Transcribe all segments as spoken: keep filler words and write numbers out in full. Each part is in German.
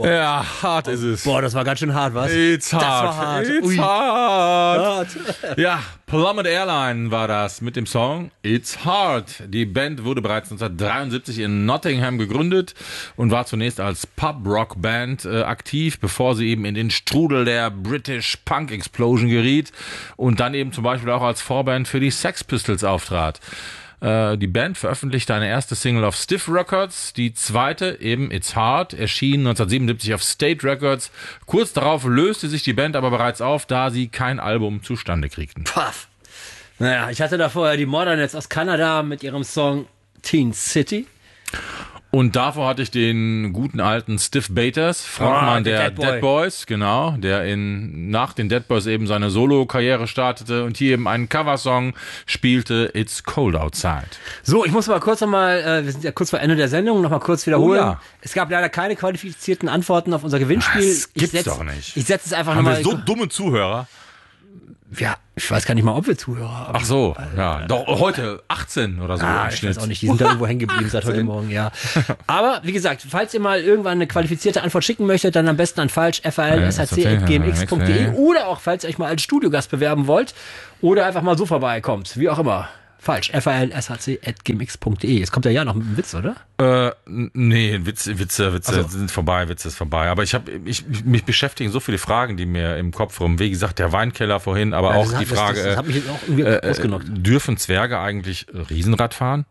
Boah. Ja, hart ist es. Boah, das war ganz schön hart, was? It's Das hard. war hart. It's Ui. hard. Hart. Ja, Plummet Airline war das mit dem Song It's Hard. Die Band wurde bereits neunzehnhundertdreiundsiebzig in Nottingham gegründet und war zunächst als Pub-Rock-Band äh, aktiv, bevor sie eben in den Strudel der British Punk Explosion geriet und dann eben zum Beispiel auch als Vorband für die Sex Pistols auftrat. Äh, die Band veröffentlichte eine erste Single auf Stiff Records, die zweite, eben It's Hard, erschien neunzehnhundertsiebenundsiebzig auf State Records. Kurz darauf löste sich die Band aber bereits auf, da sie kein Album zustande kriegten. Paff. Naja, ich hatte da vorher die Modernettes aus Kanada mit ihrem Song Teen City. Und davor hatte ich den guten alten Stiff Bators, Frontmann Oh, der der Dead Boy. Dead Boys, genau, der in nach den Dead Boys eben seine Solo-Karriere startete und hier eben einen Coversong spielte, It's Cold Outside. So, ich muss mal kurz nochmal, äh, wir sind ja kurz vor Ende der Sendung, nochmal kurz wiederholen. Oh ja. Es gab leider keine qualifizierten Antworten auf unser Gewinnspiel. Das ich gibt's setz, doch nicht. Ich setze es einfach Haben nochmal. wir so dumme Zuhörer? Ja, ich weiß gar nicht mal, ob wir Zuhörer haben. Ach so, ja, doch heute achtzehn oder so Ah, im ich Schnitt. weiß auch nicht, die sind da irgendwo hängen geblieben seit heute Morgen, ja. Aber, wie gesagt, falls ihr mal irgendwann eine qualifizierte Antwort schicken möchtet, dann am besten an falsch, f a l s h c at g m x punkt d e oder auch, falls ihr euch mal als Studiogast bewerben wollt oder einfach mal so vorbeikommt, wie auch immer. Falsch, f a l s h c at g m x punkt d e. Jetzt kommt ja ja noch ein Witz, oder? Äh, nee, Witze, Witze, Witze Also. sind vorbei, Witze ist vorbei. Aber ich habe, ich, mich beschäftigen so viele Fragen, die mir im Kopf rum. Wie gesagt, der Weinkeller vorhin, aber Ja, auch das die hat- das- Frage, das- das hat mich jetzt auch irgendwie äh, ausgenockt. äh, dürfen Zwerge eigentlich Riesenrad fahren?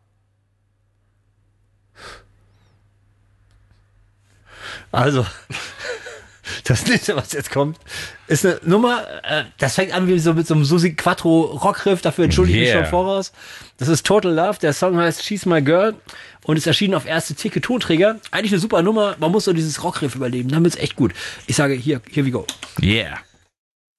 Also, das nächste, was jetzt kommt, ist eine Nummer, äh, das fängt an wie so mit so einem Susi Quattro Rockriff, dafür entschuldige ich mich Yeah. schon voraus. Das ist Total Love, der Song heißt She's My Girl und ist erschienen auf erste Theke Tonträger. Eigentlich eine super Nummer, man muss so dieses Rockriff überleben, dann wird's echt gut. Ich sage, hier, here we go. Yeah.